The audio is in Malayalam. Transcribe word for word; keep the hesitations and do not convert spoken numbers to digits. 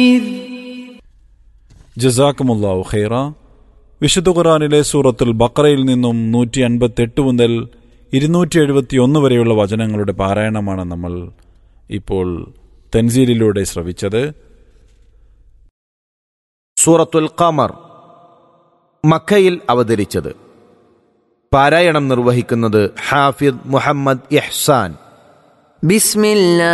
ജസാക്കുമുല്ലാഹു ഖൈറ. വിശുദ്ധ ഖുർആനിലെ സൂറത്തുൽ ബഖറയിൽ നിന്നും നൂറ്റി അൻപത്തി എട്ട് മുതൽ ഇരുന്നൂറ്റി എഴുപത്തി ഒന്ന് വരെയുള്ള വചനങ്ങളുടെ പാരായണമാണ് നമ്മൾ ഇപ്പോൾ തൻസീലിലൂടെ ശ്രവിച്ചത്. സൂറത്തുൽ ഖമർ മക്കയിൽ അവതരിച്ചത്. പാരായണം നിർവഹിക്കുന്നത് ഹാഫിദ് മുഹമ്മദ് ഇഹ്സാൻ. ബിസ്മില്ലാ